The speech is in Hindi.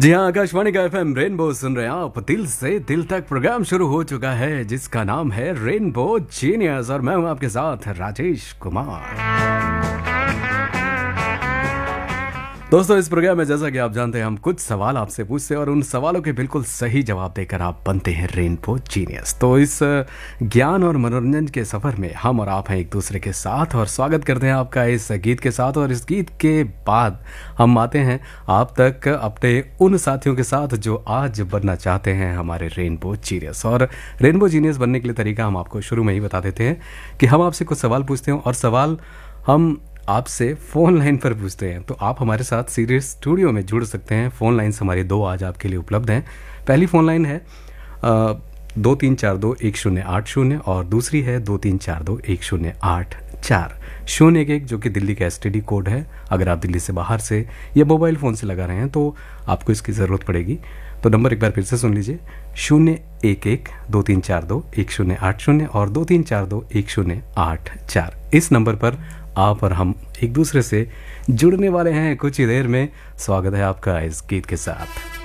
जी हाँ, आकाशवाणी का एफएम रेनबो सुन रहे हैं आप। दिल से दिल तक प्रोग्राम शुरू हो चुका है जिसका नाम है रेनबो जीनियस और मैं हूं आपके साथ राजेश कुमार। दोस्तों, इस प्रोग्राम में जैसा कि आप जानते हैं हम कुछ सवाल आपसे पूछते हैं और उन सवालों के बिल्कुल सही जवाब देकर आप बनते हैं रेनबो जीनियस। तो इस ज्ञान और मनोरंजन के सफ़र में हम और आप हैं एक दूसरे के साथ और स्वागत करते हैं आपका इस गीत के साथ। और इस गीत के बाद हम आते हैं आप तक अपने उन साथियों के साथ जो आज बनना चाहते हैं हमारे रेनबो जीनियस। और रेनबो जीनियस बनने के लिए तरीका हम आपको शुरू में ही बता देते हैं कि हम आपसे कुछ सवाल पूछते हैं और सवाल हम आपसे फ़ोन लाइन पर पूछते हैं। तो आप हमारे साथ सीरियस स्टूडियो में जुड़ सकते हैं। फ़ोन लाइन्स हमारी दो आज आपके लिए उपलब्ध हैं। पहली फ़ोन लाइन है 23421080 और दूसरी है 23421084 011 जो कि दिल्ली का STD कोड है। अगर आप दिल्ली से बाहर से या मोबाइल फ़ोन से लगा रहे हैं तो आपको इसकी ज़रूरत पड़ेगी। तो नंबर एक बार फिर से सुन लीजिए 01123421080 और 23421084। इस नंबर पर आप और हम एक दूसरे से जुड़ने वाले हैं कुछ ही देर में। स्वागत है आपका इस गीत के साथ।